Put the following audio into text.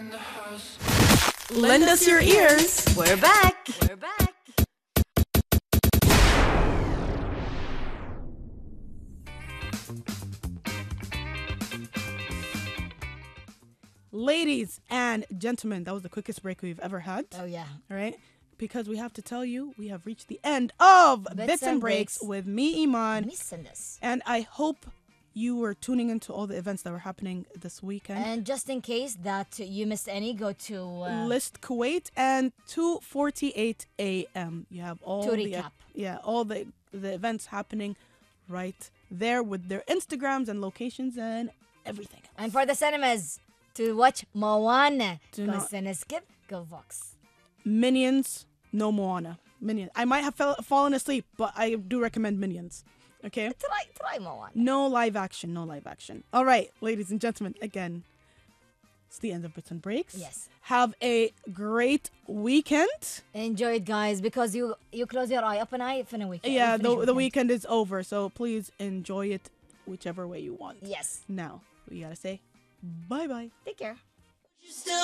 Lend us your ears. We're back. We're back. Ladies and gentlemen, that was the quickest break we've ever had. Oh, yeah. All right? Because we have to tell you, we have reached the end of Bits and Breaks with me, Iman. Missing this. And I hope you were tuning into all the events that were happening this weekend. And just in case that you missed any, go to List Kuwait and 2:48 a.m. You have all to the recap. all the events happening right there with their Instagrams and locations and everything else. And for the cinemas, to watch Moana. Do Go not- Cineskip, go Vox. Minions, no Moana. Minions. I might have fallen asleep, but I do recommend Minions. Okay? Try Moana. No live action. No live action. All right, ladies and gentlemen, again, it's the end of Bits and Breaks. Yes. Have a great weekend. Enjoy it, guys, because you close your eye, open eye, finish weekend. Yeah, finish the weekend is over, so please enjoy it whichever way you want. Yes. Now, we gotta say bye-bye. Take care.